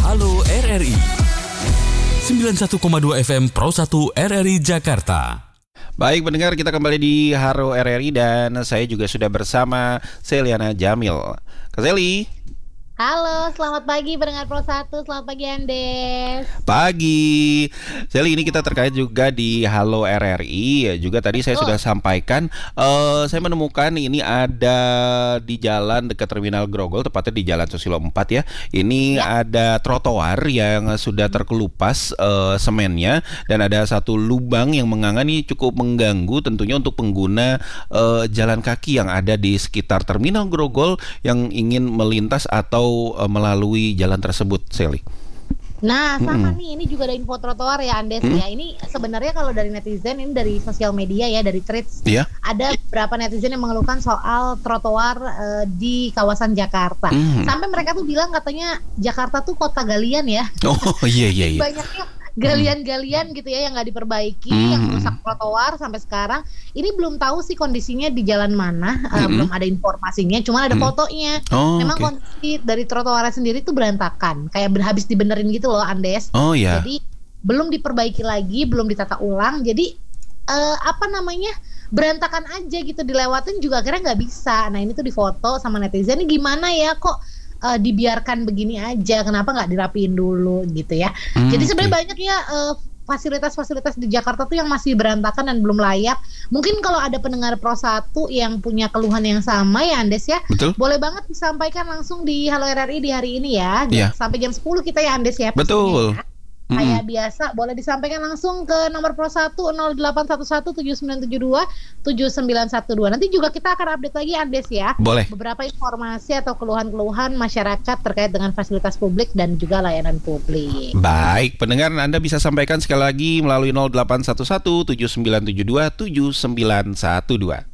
Halo RRI 91,2 FM Pro 1 RRI Jakarta. Baik pendengar, kita kembali di Haro RRI dan saya juga sudah bersama Seliana Jamil. Kak Seli. Halo, selamat pagi pendengar Pro 1, selamat pagi Andes. Pagi. Seli, ini kita terkait juga di Halo RRI. Juga tadi saya sudah sampaikan, saya menemukan ini ada di jalan dekat Terminal Grogol, tepatnya di Jalan Susilo 4 ya. Ini ada trotoar yang sudah terkelupas semennya, dan ada satu lubang yang menganga, nih cukup mengganggu tentunya untuk pengguna jalan kaki yang ada di sekitar Terminal Grogol yang ingin melintas atau melalui jalan tersebut, Seli. Nah, sama nih, ini juga ada info trotoar ya Andes ya. Ini sebenarnya kalau dari netizen, ini dari sosial media ya, dari Threads. Ada beberapa netizen yang mengeluhkan soal trotoar di kawasan Jakarta. Sampai mereka tuh bilang katanya Jakarta tuh kota galian ya. Oh iya. Banyaknya galian-galian gitu ya yang nggak diperbaiki, yang merusak trotoar sampai sekarang. Ini belum tahu sih kondisinya di jalan mana, belum ada informasinya, cuma ada fotonya. Memang kondisi dari trotoarnya sendiri tuh berantakan, kayak habis dibenerin gitu loh Andes. Jadi belum diperbaiki lagi, belum ditata ulang. Jadi berantakan aja gitu, dilewatin juga akhirnya nggak bisa. Nah ini tuh difoto sama netizen, ini gimana ya kok dibiarkan begini aja, kenapa nggak dirapiin dulu gitu ya. Jadi sebenarnya banyak ya fasilitas-fasilitas di Jakarta tuh yang masih berantakan dan belum layak. Mungkin kalau ada pendengar Pro 1 yang punya keluhan yang sama ya Andes ya, boleh banget disampaikan langsung di Halo RRI di hari ini ya. Sampai jam 10 kita ya Andes ya. Betul. Kayak biasa boleh disampaikan langsung ke nomor Pro 1 081179727912. Nanti juga kita akan update lagi Andes ya. Boleh. Beberapa informasi atau keluhan-keluhan masyarakat terkait dengan fasilitas publik dan juga layanan publik. Baik, pendengar, Anda bisa sampaikan sekali lagi melalui 081179727912.